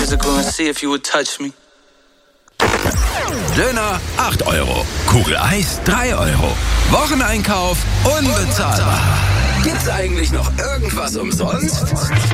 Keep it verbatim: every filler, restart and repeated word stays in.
physical and see if you would touch me. Döner acht Euro, Kugel Eis drei Euro. Wocheneinkauf unbezahlbar. Gibt's eigentlich noch irgendwas umsonst?